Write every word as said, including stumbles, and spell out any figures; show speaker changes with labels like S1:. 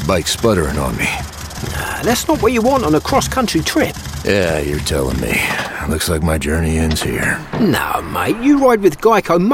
S1: bike sputtering on me.
S2: Nah, that's not what you want on a cross-country trip.
S1: Yeah, you're telling me. Looks like my journey ends here.
S2: No, mate, you ride with Geico